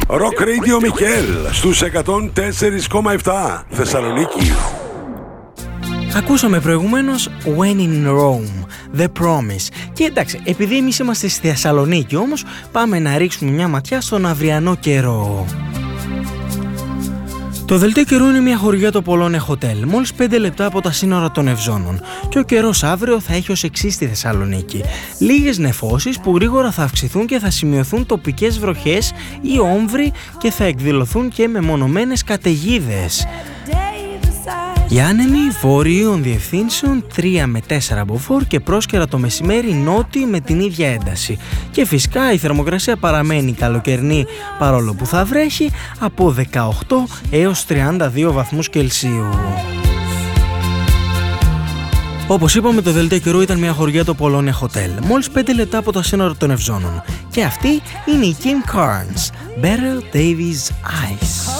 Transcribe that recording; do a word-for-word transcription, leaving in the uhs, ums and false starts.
Rock Radio Μικέλ στους εκατόν τέσσερα κόμμα επτά Θεσσαλονίκη. Ακούσαμε προηγουμένως When in Rome, The Promise. Και εντάξει, επειδή εμείς είμαστε στη Θεσσαλονίκη όμως, πάμε να ρίξουμε μια ματιά στον αυριανό καιρό. Το δελτίο καιρού είναι μια χορηγία των Πολώνε Hotel, μόλις πέντε λεπτά από τα σύνορα των Ευζώνων. Και ο καιρός αύριο θα έχει ως εξής στη Θεσσαλονίκη. Λίγες νεφώσεις που γρήγορα θα αυξηθούν και θα σημειωθούν τοπικές βροχές ή όμβροι και θα εκδηλωθούν και μεμονωμένες καταιγίδες. Οι άνεμοι βορείων διευθύνσεων τρία με τέσσερα μποφόρ και πρόσκαιρα το μεσημέρι νότιοι με την ίδια ένταση. Και φυσικά η θερμοκρασία παραμένει καλοκαιρινή παρόλο που θα βρέχει από δεκαοκτώ έως τριάντα δύο βαθμούς Κελσίου. Όπως είπαμε, το δελτίο καιρού ήταν μια χορηγία το Πολώνε Hotel, μόλις πέντε λεπτά από τα σύνορα των Ευζώνων. Και αυτή είναι η Kim Carnes, Beryl Davis Eyes.